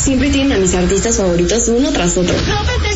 siempre tienen a mis artistas favoritos uno tras otro.